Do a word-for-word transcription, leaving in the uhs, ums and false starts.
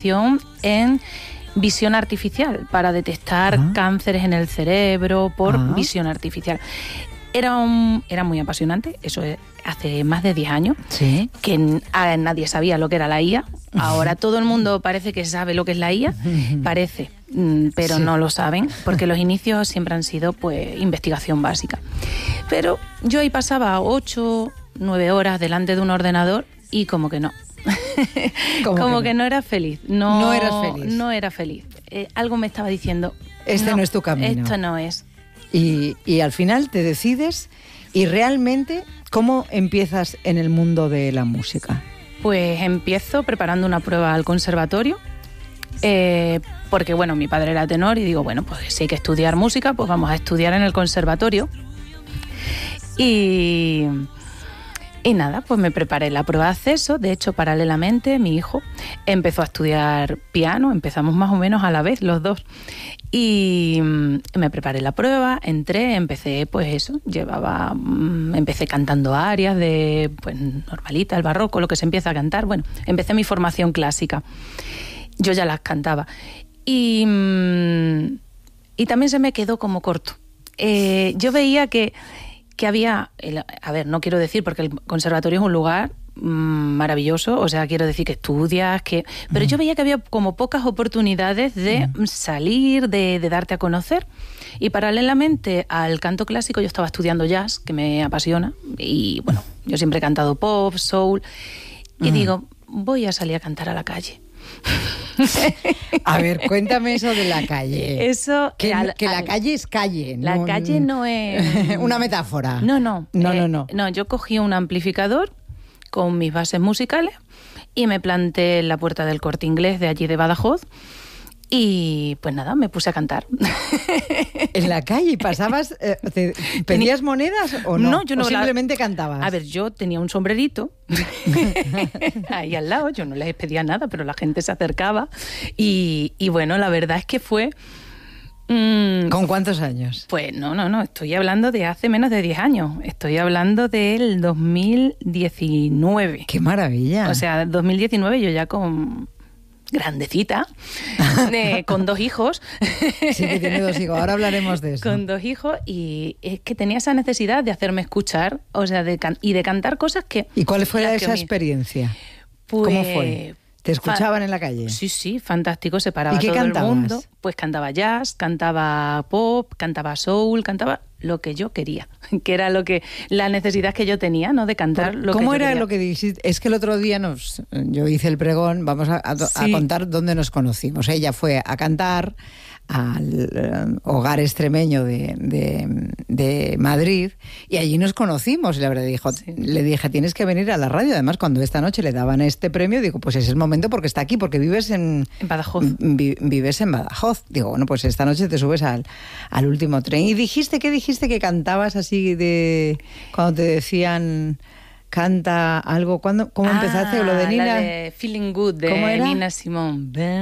especialización en visión artificial para detectar ah. cánceres en el cerebro por ah. visión artificial. Era, un, era muy apasionante, eso es hace más de diez años, ¿sí? que n- a, nadie sabía lo que era la I A. Ahora todo el mundo parece que sabe lo que es la I A, parece, mm, pero sí. no lo saben, porque los inicios siempre han sido pues investigación básica. Pero yo ahí pasaba ocho, nueve horas delante de un ordenador y como que no. como que no? que no era feliz. No, no eras feliz. No era feliz. Eh, algo me estaba diciendo... Este no, no es tu camino. Esto no es. Y, y al final te decides y realmente, ¿cómo empiezas en el mundo de la música? Pues empiezo preparando una prueba al conservatorio, eh, porque bueno, mi padre era tenor y digo, bueno, pues si hay que estudiar música, pues vamos a estudiar en el conservatorio. Y... Y nada, pues me preparé la prueba de acceso. De hecho, paralelamente, mi hijo empezó a estudiar piano. Empezamos más o menos a la vez, los dos. Y me preparé la prueba, entré, empecé, pues eso, llevaba... Empecé cantando arias de, pues, normalita, el barroco, lo que se empieza a cantar. Bueno, empecé mi formación clásica. Yo ya las cantaba. Y, y también se me quedó como corto. Eh, yo veía que... que había, el, a ver, no quiero decir, porque el conservatorio es un lugar mmm, maravilloso, o sea, quiero decir que estudias, que pero mm. yo veía que había como pocas oportunidades de mm. salir, de, de darte a conocer. Y paralelamente al canto clásico yo estaba estudiando jazz, que me apasiona, y bueno, yo siempre he cantado pop, soul, y mm. digo, voy a salir a cantar a la calle. A ver, cuéntame eso de la calle. Eso que, al, que la al, calle es calle. La no, calle no es... una metáfora. No, no. No, eh, no, no. No, yo cogí un amplificador con mis bases musicales y me planté en la puerta del Corte Inglés de allí de Badajoz y pues nada, me puse a cantar. ¿En la calle pasabas, eh, te, pedías monedas o no? No, yo no. ¿O simplemente la... cantabas? A ver, yo tenía un sombrerito ahí al lado, yo no les pedía nada, pero la gente se acercaba y, y bueno, la verdad es que fue... Mmm, ¿Con cuántos años? Pues no, no, no, estoy hablando de hace menos de diez años, estoy hablando del dos mil diecinueve. ¡Qué maravilla! O sea, dos mil diecinueve yo ya con... grandecita, de, con dos hijos. Sí, que tiene dos hijos, ahora hablaremos de eso. Con dos hijos y es que tenía esa necesidad de hacerme escuchar, o sea, de can- y de cantar cosas que... ¿Y cuál fue esa mí... experiencia? Pues, ¿Cómo fue? ¿Te escuchaban fa- en la calle? Sí, sí, fantástico, se paraba ¿Y qué todo cantabas? el mundo. Pues cantaba jazz, cantaba pop, cantaba soul, cantaba lo que yo quería, que era lo que la necesidad que yo tenía, ¿no? De cantar lo que yo ¿Cómo era quería. lo que dijiste? Es que el otro día nos, yo hice el pregón, vamos a, a, sí. a contar dónde nos conocimos. Ella fue a cantar al hogar extremeño de, de, de Madrid y allí nos conocimos y la verdad dijo, sí. le dije, tienes que venir a la radio. Además, cuando esta noche le daban este premio, digo, pues es el momento porque está aquí, porque vives en, en Badajoz. Vi, vives en Badajoz. Digo, bueno, pues esta noche te subes al, al último tren. Y dijiste, ¿qué dijiste que cantabas así de cuando te decían... Canta algo, ¿cuándo, ¿cómo ah, empezaste? Lo de Nina. La de Feeling Good de Nina Simone.